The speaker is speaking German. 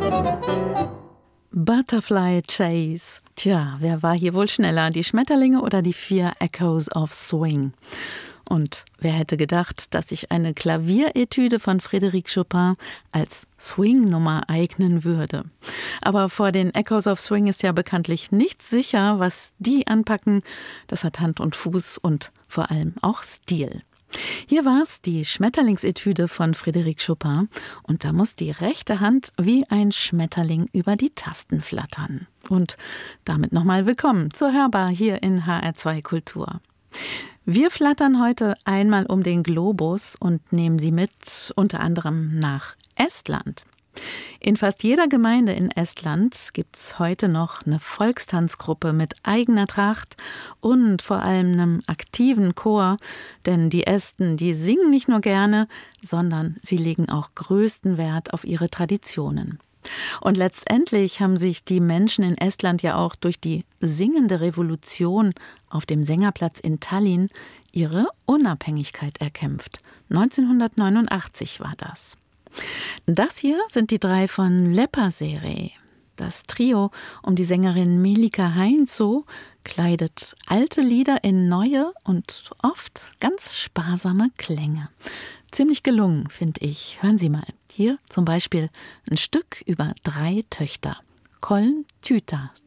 Butterfly Chase. Tja, wer war hier wohl schneller, die Schmetterlinge oder die 4 Echoes of Swing? Und wer hätte gedacht, dass sich eine Klavieretüde von Frédéric Chopin als Swing-Nummer eignen würde? Aber vor den Echoes of Swing ist ja bekanntlich nichts sicher, was die anpacken. Das hat Hand und Fuß und vor allem auch Stil. Hier war es die Schmetterlingsetüde von Frédéric Chopin und da muss die rechte Hand wie ein Schmetterling über die Tasten flattern. Und damit nochmal willkommen zur Hörbar hier in HR2 Kultur. Wir flattern heute einmal um den Globus und nehmen Sie mit, unter anderem nach Estland. In fast jeder Gemeinde in Estland gibt's heute noch eine Volkstanzgruppe mit eigener Tracht und vor allem einem aktiven Chor, denn die Esten, die singen nicht nur gerne, sondern sie legen auch größten Wert auf ihre Traditionen. Und letztendlich haben sich die Menschen in Estland ja auch durch die singende Revolution auf dem Sängerplatz in Tallinn ihre Unabhängigkeit erkämpft. 1989 war das. Das hier sind die 3 von Leppäsääri. Das Trio um die Sängerin Melika Heinzoo kleidet alte Lieder in neue und oft ganz sparsame Klänge. Ziemlich gelungen, finde ich. Hören Sie mal. Hier zum Beispiel ein Stück über 3 Töchter. Kolm Tytär.